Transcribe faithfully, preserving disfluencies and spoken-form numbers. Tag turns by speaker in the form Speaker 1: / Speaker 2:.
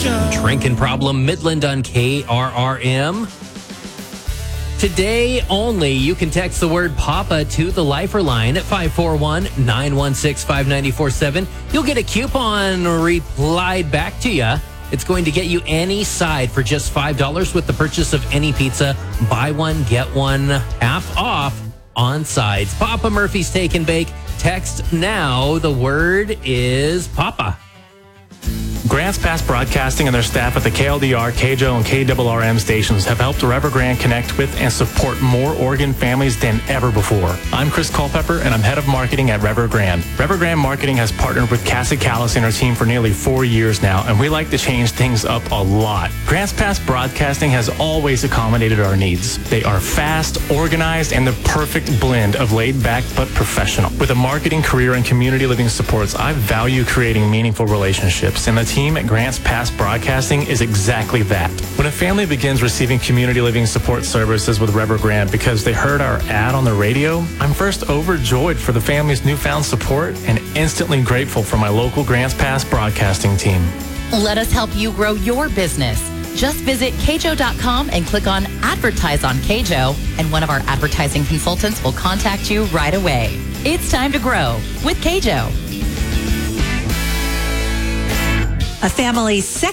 Speaker 1: Drinking Problem Midland on K R R M. Today only, you can text the word Papa to the Lifer line at five four one, nine one six, five nine four seven. You'll get a coupon replied back to you. It's going to get you any side for just five dollars with the purchase of any pizza. Buy one, get one half off on sides. Papa Murphy's Take and Bake. Text now. The word is Papa.
Speaker 2: Grants Pass Broadcasting and their staff at the K L D R, K J O, and K R R M stations have helped Rever Grand connect with and support more Oregon families than ever before. I'm Chris Culpepper, and I'm head of marketing at Rever Grand. Rever Grand Marketing has partnered with Cassie Callis and her team for nearly four years now, and we like to change things up a lot. Grants Pass Broadcasting has always accommodated our needs. They are fast, organized, and the perfect blend of laid back but professional. With a marketing career and community living supports, I value creating meaningful relationships, and the team at Grants Pass Broadcasting is exactly that. When a family begins receiving community living support services with Rever Grand because they heard our ad on the radio, I'm first overjoyed for the family's newfound support and instantly grateful for my local Grants Pass Broadcasting team.
Speaker 3: Let us help you grow your business. Just visit K J O dot com and click on Advertise on K J O, and one of our advertising consultants will contact you right away. It's time to grow with K J O.
Speaker 4: A family's second